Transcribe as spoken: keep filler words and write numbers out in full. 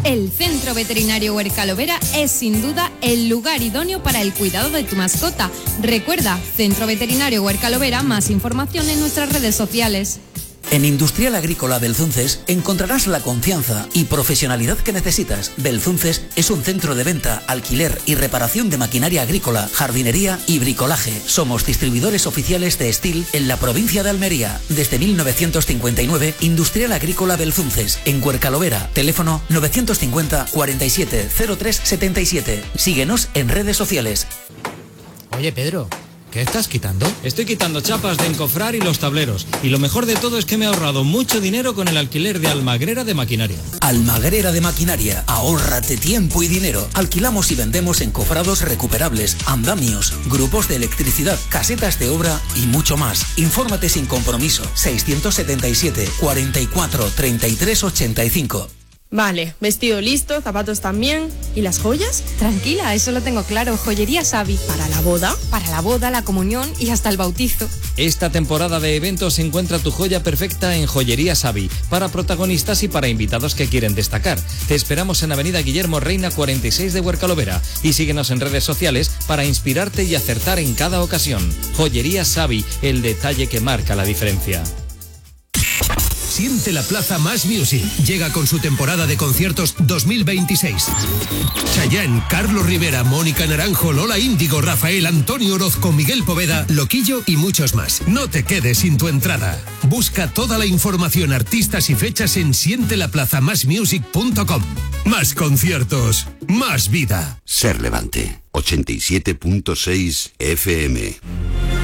El Centro Veterinario Huercalovera es sin duda el lugar idóneo para el cuidado de tu mascota. Recuerda, Centro Veterinario Huercalovera, más información en nuestras redes sociales. En Industrial Agrícola Belzunces encontrarás la confianza y profesionalidad que necesitas. Belzunces es un centro de venta, alquiler y reparación de maquinaria agrícola, jardinería y bricolaje. Somos distribuidores oficiales de Steel en la provincia de Almería. Desde mil novecientos cincuenta y nueve, Industrial Agrícola Belzunces, en Huercalovera. Teléfono novecientos cincuenta, cuarenta y siete, cero tres setenta y siete. Síguenos en redes sociales. Oye, Pedro, ¿qué estás quitando? Estoy quitando chapas de encofrar y los tableros. Y lo mejor de todo es que me he ahorrado mucho dinero con el alquiler de Almagrera de Maquinaria. Almagrera de Maquinaria. Ahórrate tiempo y dinero. Alquilamos y vendemos encofrados recuperables, andamios, grupos de electricidad, casetas de obra y mucho más. Infórmate sin compromiso. seiscientos setenta y siete, cuarenta y cuatro, treinta y tres, ochenta y cinco. Vale, vestido listo, zapatos también. ¿Y las joyas? Tranquila, eso lo tengo claro. Joyería Savi. ¿Para la boda? Para la boda, la comunión y hasta el bautizo. Esta temporada de eventos encuentra tu joya perfecta en Joyería Savi, para protagonistas y para invitados que quieren destacar. Te esperamos en Avenida Guillermo Reina cuarenta y seis de Huercalovera y síguenos en redes sociales para inspirarte y acertar en cada ocasión. Joyería Savi, el detalle que marca la diferencia. Siente la Plaza Más Music. Llega con su temporada de conciertos dos mil veintiséis. Chayanne, Carlos Rivera, Mónica Naranjo, Lola Índigo, Rafael, Antonio Orozco, Miguel Poveda, Loquillo y muchos más. No te quedes sin tu entrada. Busca toda la información, artistas y fechas en siente la plaza más music punto com. Más conciertos, más vida. Ser Levante, ochenta y siete punto seis F M.